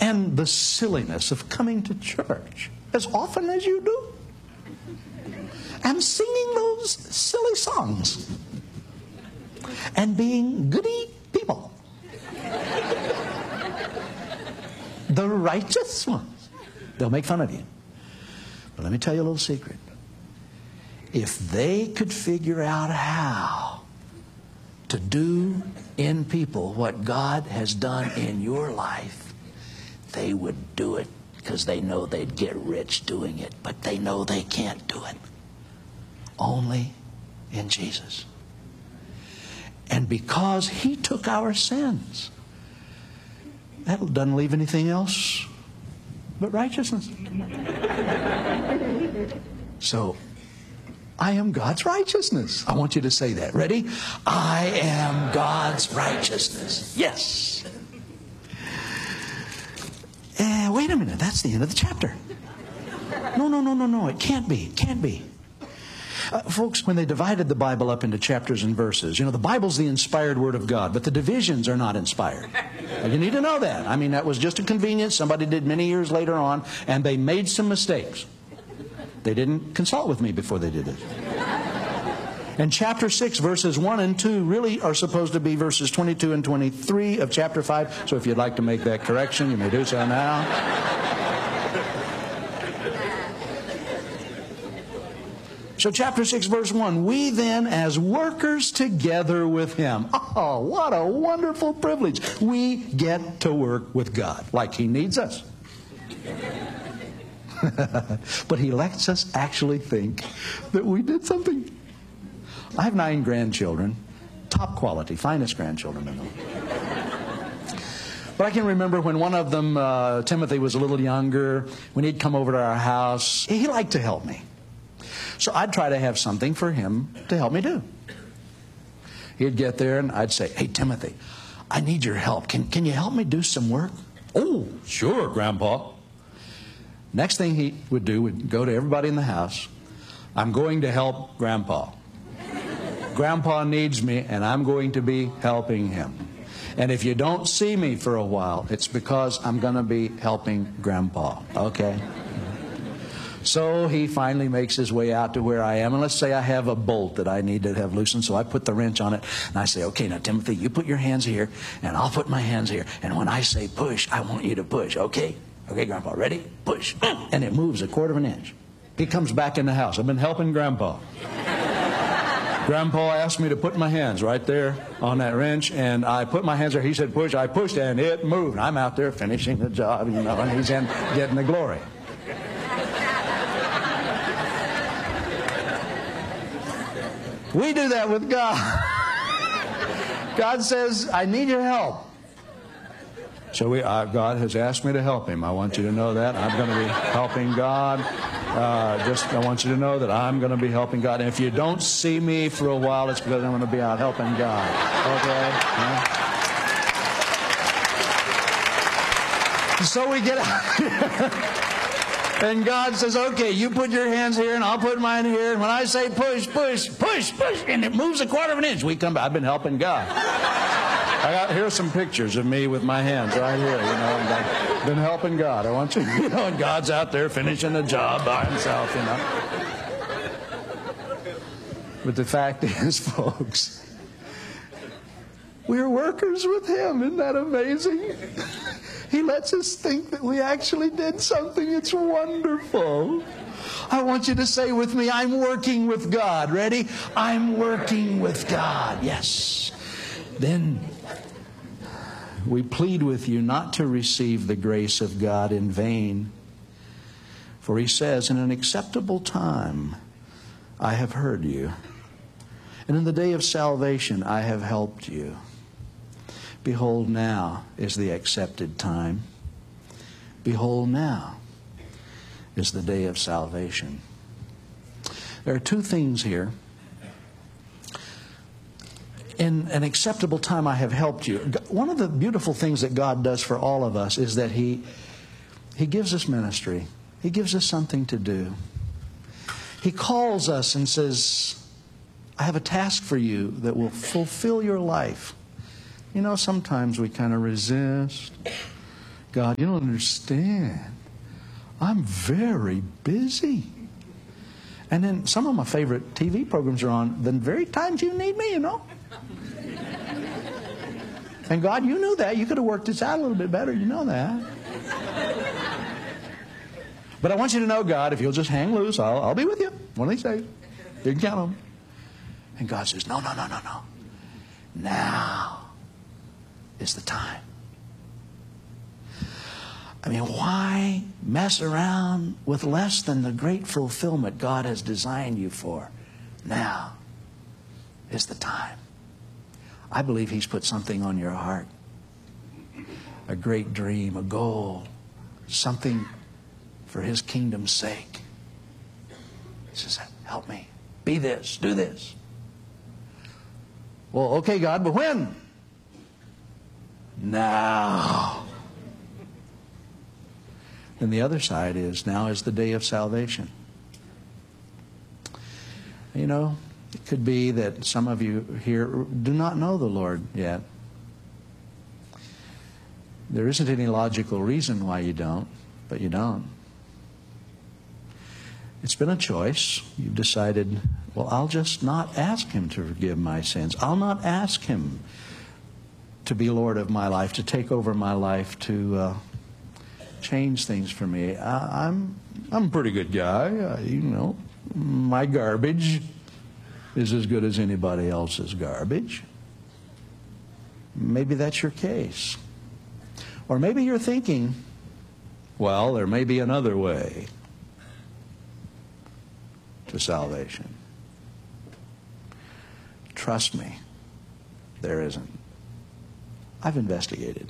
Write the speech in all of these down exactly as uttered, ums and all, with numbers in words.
and the silliness of coming to church as often as you do and singing those silly songs and being goody people. The righteous ones. They'll make fun of you. But let me tell you a little secret. If they could figure out how to do in people what God has done in your life, they would do it because they know they'd get rich doing it. But they know they can't do it. Only in Jesus. And because He took our sins, that doesn't leave anything else but righteousness. So, I am God's righteousness. I want you to say that. Ready? I am God's righteousness. Yes. Uh, wait a minute. That's the end of the chapter. No, no, no, no, no. It can't be. It can't be. Uh, folks, when they divided the Bible up into chapters and verses, you know, the Bible's the inspired Word of God, but the divisions are not inspired. Now, you need to know that. I mean, that was just a convenience somebody did many years later on, and they made some mistakes. They didn't consult with me before they did it. And chapter six, verses one and two really are supposed to be verses twenty-two and twenty-three of chapter five. So if you'd like to make that correction, you may do so now. So chapter six, verse one, we then as workers together with Him. Oh, what a wonderful privilege. We get to work with God like He needs us. But He lets us actually think that we did something. I have nine grandchildren, top quality, finest grandchildren in them. But I can remember when one of them, uh, Timothy, was a little younger, when he'd come over to our house, he liked to help me. So I'd try to have something for him to help me do. He'd get there and I'd say, hey, Timothy, I need your help. Can, can you help me do some work? Oh, sure, Grandpa. Next thing he would do would go to everybody in the house. I'm going to help Grandpa. Grandpa needs me, and I'm going to be helping him. And if you don't see me for a while, it's because I'm going to be helping Grandpa. Okay? So he finally makes his way out to where I am. And let's say I have a bolt that I need to have loosened. So I put the wrench on it. And I say, okay, now, Timothy, you put your hands here. And I'll put my hands here. And when I say push, I want you to push. Okay? Okay, Grandpa, ready? Push. And it moves a quarter of an inch. He comes back in the house. I've been helping Grandpa. Grandpa asked me to put my hands right there on that wrench, and I put my hands there. He said, push. I pushed, and it moved. I'm out there finishing the job, you know, and he's in getting the glory. We do that with God. God says, I need your help. So we, uh, God has asked me to help Him. I want you to know that. I'm going to be helping God. Uh, just I want you to know that I'm going to be helping God. And if you don't see me for a while, it's because I'm going to be out helping God. Okay? Yeah. So we get out here. And God says, okay, you put your hands here and I'll put mine here. And when I say push, push, push, push, and it moves a quarter of an inch, we come back. I've been helping God. I got, here's some pictures of me with my hands right here, you know, and I've been helping God. I want you, you know, and God's out there finishing the job by Himself, you know. But the fact is, folks, we're workers with Him. Isn't that amazing? He lets us think that we actually did something. It's wonderful. I want you to say with me, I'm working with God. Ready? I'm working with God. Yes. Then we plead with you not to receive the grace of God in vain. For He says, in an acceptable time I have heard you, and in the day of salvation I have helped you. Behold, now is the accepted time. Behold, now is the day of salvation. There are two things here. In an acceptable time I have helped you. One of the beautiful things that God does for all of us is that He, He gives us ministry. He gives us something to do. He calls us and says, I have a task for you that will fulfill your life. You know, sometimes we kind of resist. God, you don't understand. I'm very busy. And then some of my favorite T V programs are on the very times you need me, you know. And God, you knew that. You could have worked this out a little bit better. You know that. But I want you to know, God, if you'll just hang loose, I'll, I'll be with you one of these days. You can count on me. And God says, no, no, no, no, no. Now is the time. I mean, why mess around with less than the great fulfillment God has designed you for? Now is the time. I believe He's put something on your heart. A great dream, a goal, something for His kingdom's sake. He says, help me. Be this, do this. Well, okay, God, but when? Now. And the other side is, now is the day of salvation. You know, it could be that some of you here do not know the Lord yet. There isn't any logical reason why you don't, but you don't. It's been a choice. You've decided, well, I'll just not ask Him to forgive my sins. I'll not ask Him to be Lord of my life, to take over my life, to uh, change things for me. I, I'm I'm a pretty good guy. I, you know, my garbage is as good as anybody else's garbage. Maybe that's your case. Or maybe you're thinking, well, there may be another way to salvation. Trust me, there isn't. I've investigated.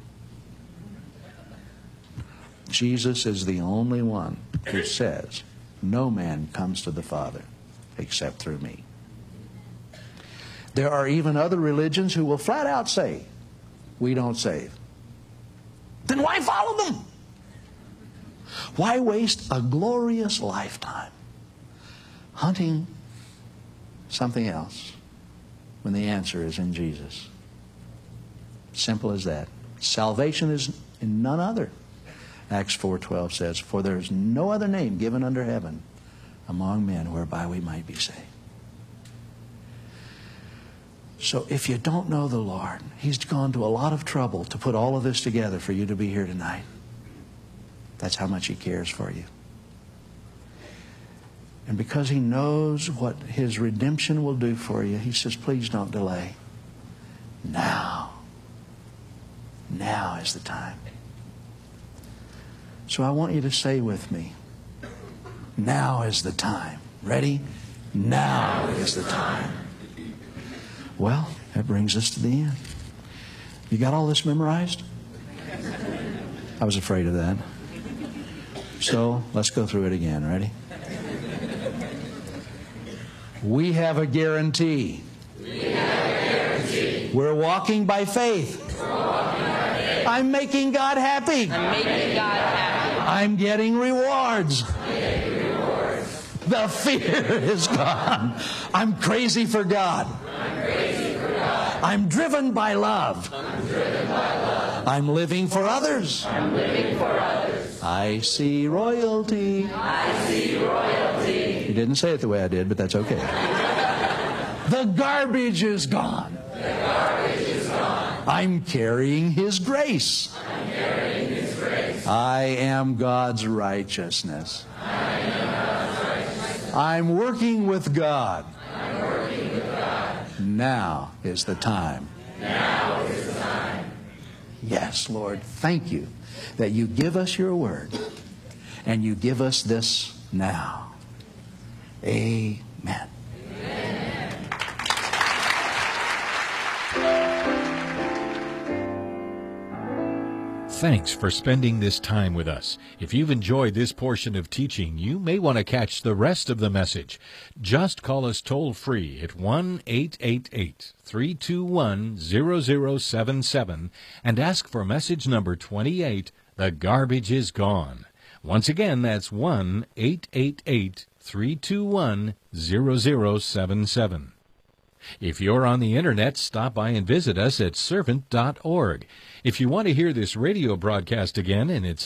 Jesus is the only one who says, no man comes to the Father except through me. There are even other religions who will flat out say, we don't save. Then why follow them? Why waste a glorious lifetime hunting something else when the answer is in Jesus? Simple as that. Salvation is in none other. Acts four twelve says, for there is no other name given under heaven among men whereby we might be saved. So if you don't know the Lord, He's gone to a lot of trouble to put all of this together for you to be here tonight. That's how much He cares for you. And because He knows what His redemption will do for you, He says, please don't delay. Now. Now is the time. So I want you to say with me, now is the time. Ready? Now is the time. Well, that brings us to the end. You got all this memorized? I was afraid of that. So let's go through it again. Ready? We have a guarantee. We have a guarantee. We're walking by faith. We're walking by faith. I'm making God happy. I'm making God happy. I'm getting rewards. I'm getting rewards. The fear is gone. I'm crazy for God. I'm crazy for God. I'm driven by love. I'm driven by love. I'm living for others. I'm living for others. I see royalty. I see royalty. You didn't say it the way I did, but that's okay. The garbage is gone. The garbage is gone. I'm carrying His grace. I'm carrying His grace. I am God's righteousness. I am God's righteousness. I'm working with God. I'm working with God. Now is the time. Now is the time. Yes, Lord, thank you that you give us your word and you give us this now. Amen. Thanks for spending this time with us. If you've enjoyed this portion of teaching, you may want to catch the rest of the message. Just call us toll-free at one eight eight eight, three two one, zero zero seven seven and ask for message number twenty-eight, The Garbage is Gone. Once again, that's one eight eight eight, three two one, zero zero seven seven. If you're on the internet, stop by and visit us at servant dot org. If you want to hear this radio broadcast again in its